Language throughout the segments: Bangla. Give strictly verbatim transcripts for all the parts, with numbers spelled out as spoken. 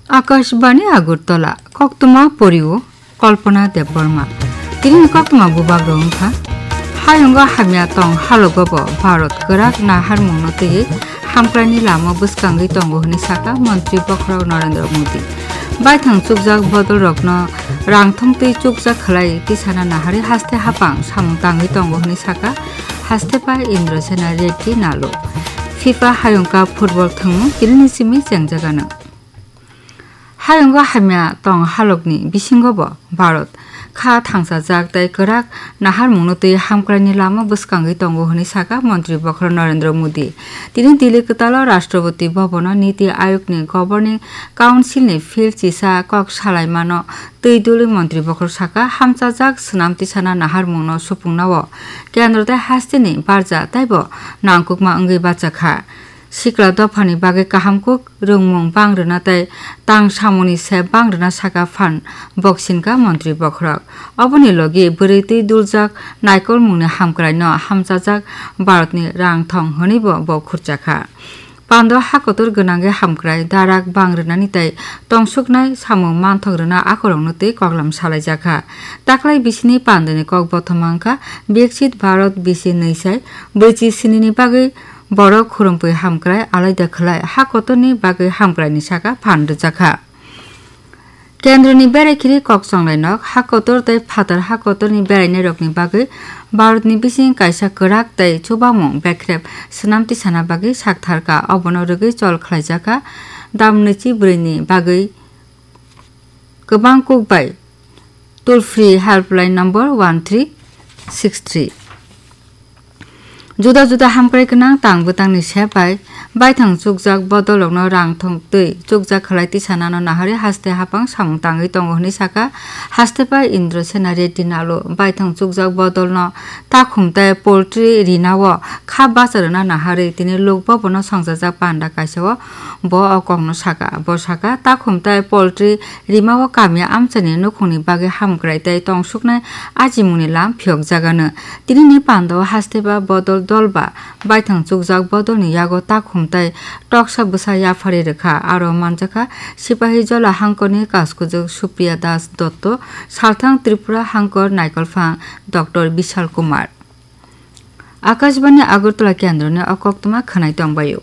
আকাশবাণী আগরতলা কক্তমা পরিও কল্পনা দেববর্মা তিনি কক্তমা বুবাগ রংখা হায়ঙ্গা হামিয়া তং হালগব ভারত গরাক নাহার মনতে হামক্রানি লামা বুসকাঙ্গি তঙ্গহনি সাকা মন্ত্রী বখরাও নরেন্দ্র মোদী বাইথাং চুকজাক বদল রগ্ন রাংথং তৈ চুকজাক খলাই তিসানা নাহারি হাস্তে হাপাং সামং তাঙ্গি তঙ্গহনি সাকা হাস্তে পায় ইন্দ্রসেনা রেড্ডি নালো ফিফা হায়ঙ্কা ফুটবল থংমু কিলনিসিমি চেংজাগানো হায়ঙ্গা হামিয়া তং হালকনি বিসিঙ্গব ভারত খা থাংসা জাক তাই গরাক নাহার মনতে হামক্রানি লামা বুসকাঙ্গি তঙ্গহনি সাকা মন্ত্রী বখর নরেন্দ্র মোদী তিনি দিল্লি কতাল রাষ্ট্রপতি ভবন নীতি আয়োগনি গভর্নিং কাউন্সিলনি ফিল চিসা কক সালাইমানো তৈদুলি মন্ত্রী বখর সাকা হামচা জাক সুনামতি সানা নাহার মনো সুপুংনাও কেন্দ্রতে হাস্তিনি বারজা তাইব নাংকুকমা अंगै बाचा खा सिक्ला दफानि बागे काहामकुक रोंमं बांग्रोना ताई तां सामनि से बांग्रोना साका फान बक्सिनका मन्त्री बखरक अबनि लगे बोरैतै दुलजाक नायकल मुंनि हामक्रायनो हामजाजाक भारतनि रांथं हनिबो बखुरजाखा पान्द हाकतर गोनांगे हामक्राय दाराक बांग्रोनानि ताई तंसुकनाय सामु मानथग्रोना आखरावनो तै कगलाम सालायजाखा दाख्लै बिसिनि पान्दनि कक बथमांका बेक्सित भारत बिसि नैसाय ब्रैजि सिनिनि बागै बड़ खुरमपै हामक्राय आलायदा खलाय हाकतरनि बागै हामक्रायनि साका फानदोजाखा केन्द्रनि बेरायखिरि कक संलायनक हाकतर तै फातार हाकतरनि बेरायनाय रकनि बागै भारतनि बिसिं कायसा गराक तै चुबामं बेख्रेब सुनामति साना बागै साकथारका अबनो रगै चल खलायजाखा दामनैचि ब्रैनि बागै गोबां कुकबाय toll free helpline number one three six three जुदा जुदा हामक्राय गोनां तांबो तांनि सेबाय बायथां चुकजाक बदलनो रांथं तै चुकजाक खलायति सानानो नाहारि हास्ते हापां सामं तांगै तंगहनि साका हास्तेपाय इन्द्रसेना रेड्डि नालो बायथां चुकजाक बदलनो ताखुमताय पोल्ट्री रिनावो खा बाचारना नाहारि तिनि लोकभवनो संजाजाक पान्डा कायसावो ब अकंनो साका ब साका ताखुमताय पोल्ट्री रिमावो कामिया आमचानि नखुनि बागै हामक्राय तै तंसुकनाय आजिमुनि लाम फियक जागानो तिनि पान्दाव हास्तेबा बदल दलबा बायथां चुकजाक बदलनि यागो ताखुमताय टक्सा बुसा याफारि रेखा आरो मानजाखा सिपाही जला हांकरनि कासकुजक सुप्रिया दास दत्त सालथां त्रिपुरा हांकर नायकलफां डॉक्टर विशाल कुमार आकाशवाणी आगरतला केन्द्रनि अकक्तमा खोनाय दंबायो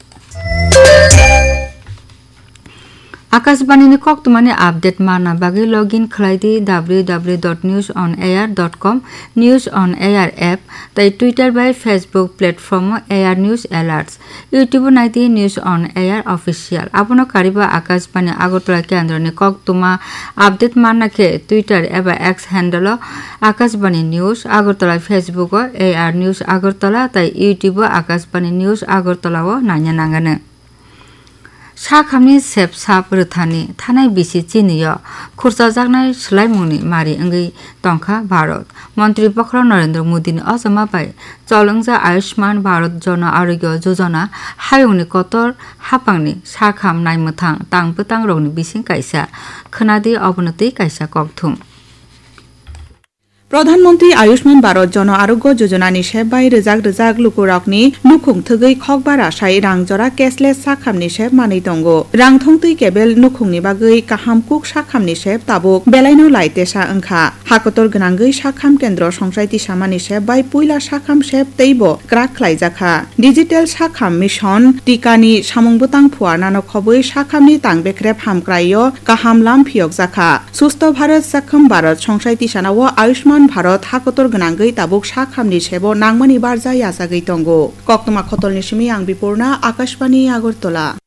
आकाशवाणी कक्तमानि आपडेट माना बागै login खलायदि W W W dot news on air dot come news on air app तै Twitter bye Facebook platform air news एलार्ट्स YouTube नायदि news on air official आपनो कारिबा आकाशवाणी आगरतला केन्द्रनि कक्तमा आपडेट मानाखे ट्विटर एबा x handle Akashvani news Agartala Facebook air news Agartala तै यूट्यूब आकाशवाणी न्यूज आगरतलाव नायना नांगानो साखामनि सेब साप रोथानि थानाय बिसि चिनिय खुरसा जागनाय सोलायमुनि मारि अंगै तंखा भारत मन्त्री बखर नरेंद्र मोदीनि अजमा बाय चलंजा आयुष्मान भारत जन आरोग्य योजना हायंनि कतर हापांनि साखाम नायमथां तांबोतां रंनि बिसिं कायसा खोनादि अबनति कायसा कक्थुम प्रधानमंत्री आयुष्मान भारत जन आरोग्य योजनानि सेबाय रोजाक रोजाक लुकुराकनि नुखुं थगै खकबार आशाय रांजरा केसलेस साखामनि सेब मानै दंगो रांथंतै केबेल नुखुंनि बागै काहामकुक साखामनि सेब ताबुक बेलायनो लाइतेसा अंखा हाकतर गोनांगै साखाम केन्द्र संसायति सामानि सेबाय पुइला साखाम सेब तैबो क्राक खलायजाखा डिजिटेल साखाम मिशन टिकानि सामंबोतां फुआरनानो खबै साखामनि तांबेख्रेब हामक्रायो काहाम लाम फियक जाखा सुस्थ भारत साखाम भारत संसायति सानाव आयुष्मान भारत हाकतर गोनांगै ताबुक साखामनि सेबो नांमानि बारजा यासागै दंगो कक्तमा खतलनि सिमी आं बिपुर्ना आकाशवाणी आगरतला।